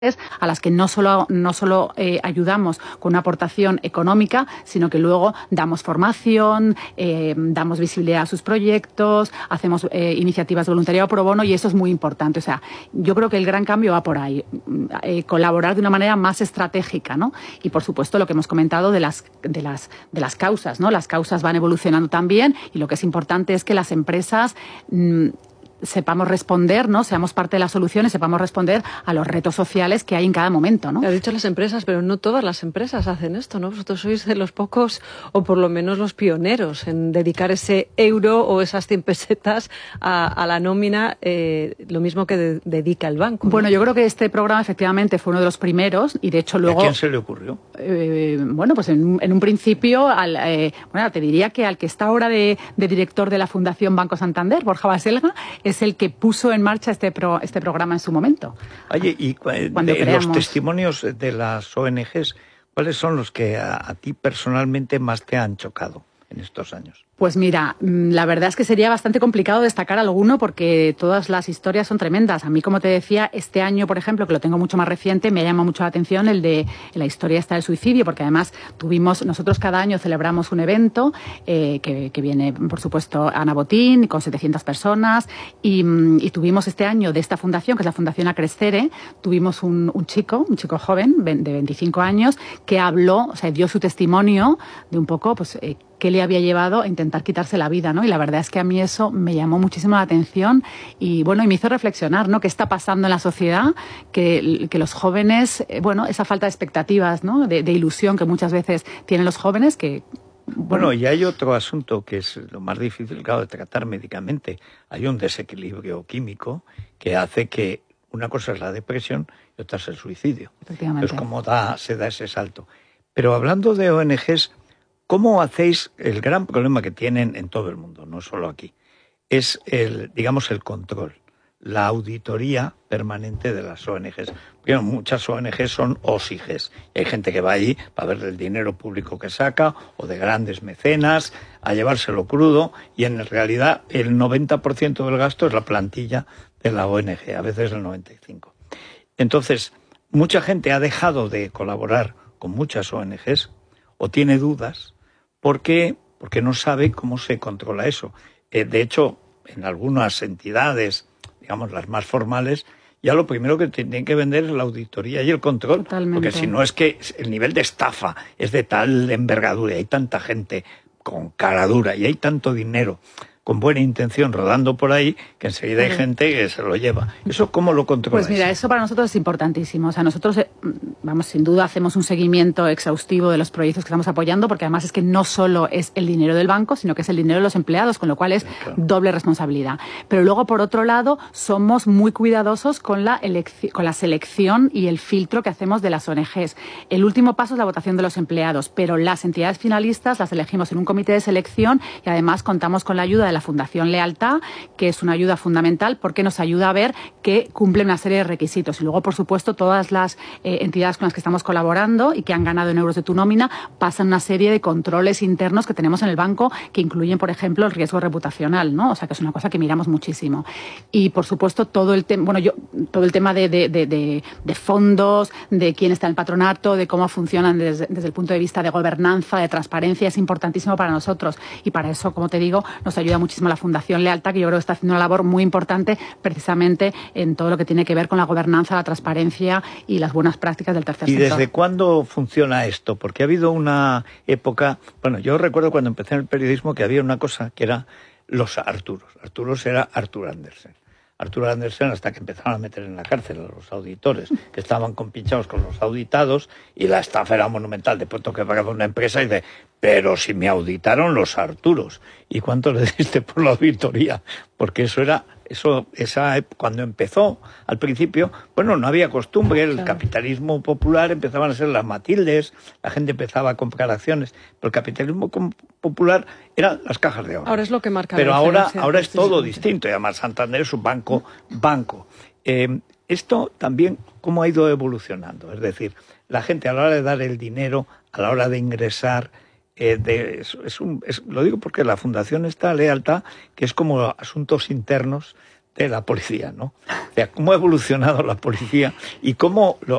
a las que no solo ayudamos con una aportación económica, sino que luego damos formación, damos visibilidad a sus proyectos, hacemos iniciativas de voluntariado pro bono, y eso es muy importante. O sea, yo creo que el gran cambio va por ahí, colaborar de una manera más estratégica, ¿no? Y por supuesto lo que hemos comentado de las causas, ¿no? Las causas van evolucionando también, y lo que es importante es que las empresas sepamos responder, ¿no? Seamos parte de las soluciones, sepamos responder a los retos sociales que hay en cada momento, ¿no? Has dicho las empresas, pero no todas las empresas hacen esto, ¿no? Vosotros sois de los pocos, o por lo menos los pioneros, en dedicar ese euro o esas 100 pesetas a la nómina, lo mismo que dedica el banco, ¿no? Bueno, yo creo que este programa efectivamente fue uno de los primeros, y de hecho luego... ¿A quién se le ocurrió? Bueno, pues en un principio, te diría que al que está ahora de director de la Fundación Banco Santander, Borja Baselga, es el que puso en marcha este programa en su momento. Oye, y los testimonios de las ONGs, ¿cuáles son los que a ti personalmente más te han chocado en estos años? Pues mira, la verdad es que sería bastante complicado destacar alguno porque todas las historias son tremendas. A mí, como te decía, este año, por ejemplo, que lo tengo mucho más reciente, me llama mucho la atención el de la historia esta del suicidio, porque además nosotros cada año celebramos un evento que viene, por supuesto, Ana Botín, con 700 personas, y tuvimos este año de esta fundación, que es la Fundación Acrescere, tuvimos un chico joven, de 25 años, que habló, o sea, dio su testimonio de un poco, pues, qué le había llevado a intentar quitarse la vida, ¿no? Y la verdad es que a mí eso me llamó muchísimo la atención y, bueno, y me hizo reflexionar, ¿no? ¿Qué está pasando en la sociedad? Que los jóvenes, esa falta de expectativas, ¿no? De ilusión que muchas veces tienen los jóvenes que... Bueno, y hay otro asunto que es lo más difícil, claro, de tratar médicamente. Hay un desequilibrio químico que hace que una cosa es la depresión y otra es el suicidio. Efectivamente. Entonces, ¿cómo se da ese salto? Pero hablando de ONGs, ¿cómo hacéis? El gran problema que tienen en todo el mundo, no solo aquí, es el control, la auditoría permanente de las ONGs. Porque muchas ONGs son OSIGs. Y hay gente que va allí para ver el dinero público que saca o de grandes mecenas, a llevárselo crudo, y en realidad el 90% del gasto es la plantilla de la ONG, a veces el 95%. Entonces, mucha gente ha dejado de colaborar con muchas ONGs o tiene dudas porque no sabe cómo se controla eso. De hecho, en algunas entidades, digamos las más formales, ya lo primero que tienen que vender es la auditoría y el control. Totalmente. Porque si no es que el nivel de estafa es de tal envergadura y hay tanta gente con cara dura y hay tanto dinero con buena intención rodando por ahí, que enseguida hay gente que se lo lleva. ¿Eso cómo lo controlas? Pues mira, eso para nosotros es importantísimo. O sea, nosotros, sin duda, hacemos un seguimiento exhaustivo de los proyectos que estamos apoyando, porque además es que no solo es el dinero del banco, sino que es el dinero de los empleados, con lo cual es doble responsabilidad. Pero luego, por otro lado, somos muy cuidadosos con la selección y el filtro que hacemos de las ONGs. El último paso es la votación de los empleados, pero las entidades finalistas las elegimos en un comité de selección y además contamos con la ayuda de la Fundación Lealtad, que es una ayuda fundamental porque nos ayuda a ver que cumplen una serie de requisitos. Y luego, por supuesto, todas las entidades con las que estamos colaborando y que han ganado en euros de tu nómina pasan una serie de controles internos que tenemos en el banco que incluyen, por ejemplo, el riesgo reputacional, ¿no? O sea, que es una cosa que miramos muchísimo. Y, por supuesto, todo el tema de fondos, de quién está en el patronato, de cómo funcionan desde el punto de vista de gobernanza, de transparencia, es importantísimo para nosotros. Y para eso, como te digo, nos ayuda muchísimo la Fundación Lealtad, que yo creo que está haciendo una labor muy importante precisamente en todo lo que tiene que ver con la gobernanza, la transparencia y las buenas prácticas del tercer sector. ¿Y desde cuándo funciona esto? Porque ha habido una época... Bueno, yo recuerdo cuando empecé en el periodismo que había una cosa que era los Arturos. Arturos era Artur Andersen. Artur Andersen, hasta que empezaron a meter en la cárcel a los auditores, que estaban compinchados con los auditados, y la estafa era monumental. De pronto que pagaba una empresa y dice, pero si me auditaron los Arturos, ¿y cuánto le diste por la auditoría? Porque cuando empezó, al principio, bueno, no había costumbre, el capitalismo popular empezaban a ser las Matildes, la gente empezaba a comprar acciones, pero el capitalismo popular eran las cajas de ahorro. Ahora es lo que marca pero la diferencia. ahora es todo distinto, y además Santander es un banco. Esto también, ¿cómo ha ido evolucionando? Es decir, la gente a la hora de dar el dinero, a la hora de ingresar, lo digo porque la Fundación está Lealtad, que es como asuntos internos de la policía, ¿no? O sea, cómo ha evolucionado la policía y cómo